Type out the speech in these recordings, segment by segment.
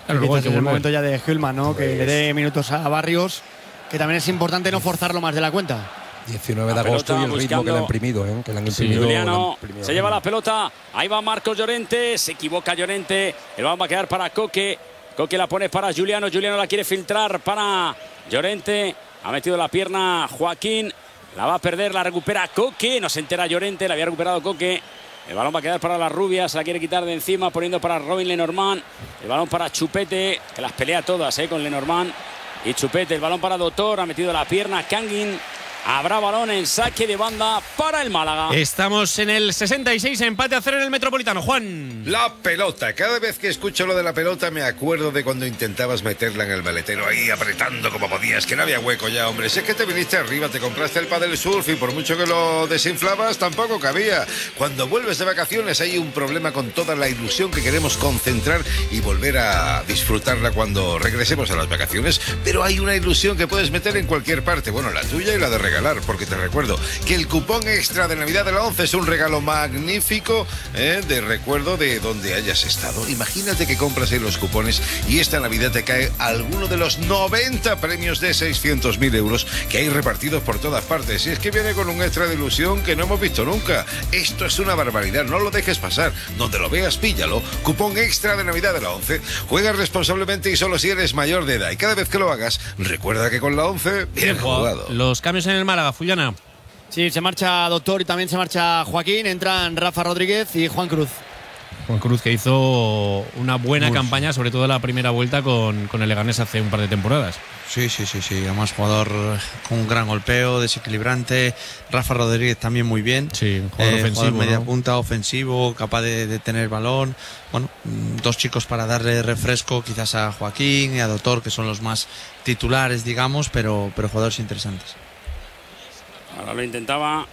Claro, luego es el momento ya de Hjulmand, ¿no? Que le dé minutos a Barrios, que también es importante no forzarlo más de la cuenta. 19 de agosto y el ritmo que le han imprimido, que le han imprimido. Juliano se lleva la pelota. Ahí va Marcos Llorente. Se equivoca Llorente. El balón va a quedar para Coque. Coque la pone para Juliano. Juliano la quiere filtrar para Llorente. Ha metido la pierna Joaquín. La va a perder. La recupera Coque. No se entera Llorente. La había recuperado Coque. El balón va a quedar para la rubia. Se la quiere quitar de encima. Poniendo para Robin Lenormand. El balón para Chupete. Que las pelea todas con Lenormand. Y Chupete. El balón para Doctor. Ha metido la pierna Kangin. Habrá balón en saque de banda para el Málaga. Estamos en el 66, empate a 0 en el Metropolitano. Juan. La pelota. Cada vez que escucho lo de la pelota me acuerdo de cuando intentabas meterla en el maletero ahí apretando como podías, que no había hueco ya, hombre. Si es que te viniste arriba, te compraste el pádel surf y por mucho que lo desinflabas tampoco cabía. Cuando vuelves de vacaciones hay un problema con toda la ilusión que queremos concentrar y volver a disfrutarla cuando regresemos a las vacaciones. Pero hay una ilusión que puedes meter en cualquier parte. Bueno, la tuya y la de regalar, porque te recuerdo que el cupón extra de Navidad de la 11 es un regalo magnífico de recuerdo de donde hayas estado. Imagínate que compras ahí los cupones y esta Navidad te cae alguno de los 90 premios de 600.000 euros que hay repartidos por todas partes. Y es que viene con un extra de ilusión que no hemos visto nunca. Esto es una barbaridad, no lo dejes pasar. Donde lo veas, píllalo. Cupón extra de Navidad de la 11. Juega responsablemente y solo si eres mayor de edad. Y cada vez que lo hagas, recuerda que con la 11, bien jugado. Los cambios en el Málaga, Fullana. Sí, se marcha Doctor y también se marcha Joaquín. Entran Rafa Rodríguez y Juan Cruz. Juan Cruz, que hizo una buena campaña, sobre todo la primera vuelta con el Leganés hace un par de temporadas. Sí. Además, jugador con un gran golpeo, desequilibrante. Rafa Rodríguez también muy bien. Sí, jugador ofensivo. Jugador media punta, ofensivo, capaz de tener balón. Bueno, dos chicos para darle refresco, quizás a Joaquín y a Doctor, que son los más titulares, digamos, pero jugadores interesantes. Ahora lo intentaba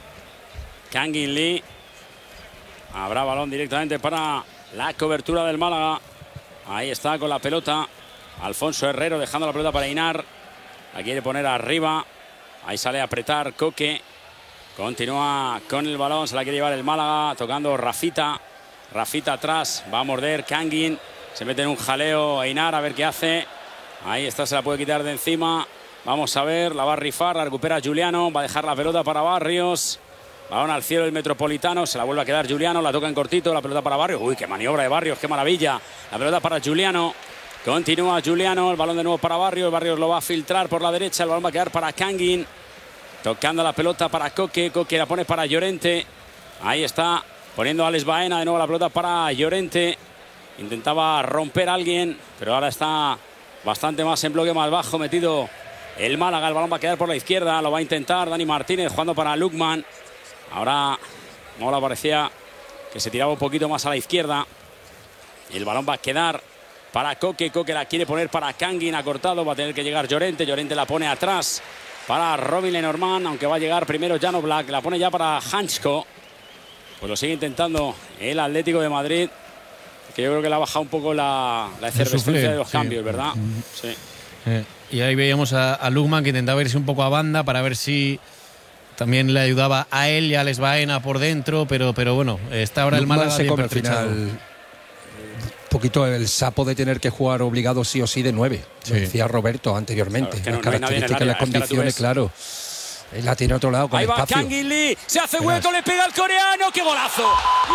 Kangin Lee. Habrá balón directamente para la cobertura del Málaga. Ahí está con la pelota Alfonso Herrero dejando la pelota para Inar. La quiere poner arriba. Ahí sale a apretar Coque. Continúa con el balón. Se la quiere llevar el Málaga. Tocando Rafita. Rafita atrás. Va a morder Kangin. Se mete en un jaleo Inar a ver qué hace. Ahí está, se la puede quitar de encima. Vamos a ver, la va a rifar, la recupera Juliano, va a dejar la pelota para Barrios. Balón al cielo el Metropolitano, se la vuelve a quedar Juliano, la toca en cortito, la pelota para Barrios. Uy, qué maniobra de Barrios, qué maravilla. La pelota para Juliano, continúa Juliano, el balón de nuevo para Barrios. Barrios lo va a filtrar por la derecha, el balón va a quedar para Kangin. Tocando la pelota para Coque, Coque la pone para Llorente. Ahí está, poniendo a Alex Baena, de nuevo la pelota para Llorente. Intentaba romper a alguien, pero ahora está bastante más en bloque más bajo, metido el Málaga. El balón va a quedar por la izquierda, lo va a intentar Dani Martínez jugando para Lukman. Ahora Mola parecía que se tiraba un poquito más a la izquierda. Y el balón va a quedar para Coque. Coque la quiere poner para Kangin, ha cortado, va a tener que llegar Llorente. Llorente la pone atrás para Robin Lenormand, aunque va a llegar primero Jan Oblak. La pone ya para Hansko. Pues lo sigue intentando el Atlético de Madrid, que yo creo que le ha bajado un poco la efervescencia de los cambios, ¿verdad? Sí. Y ahí veíamos a Lukman, que intentaba irse un poco a banda para ver si también le ayudaba a él y a Alex Baena por dentro, pero bueno, está ahora Lukman el Málaga se bien come al final un poquito el sapo de tener que jugar obligado sí o sí de 9. Sí. Lo decía Roberto anteriormente. Claro, es que las características, las condiciones, claro. Él la tiene a otro lado con ahí espacio. va Kangin Lee, se hace hueco, le pega al coreano, ¡qué golazo!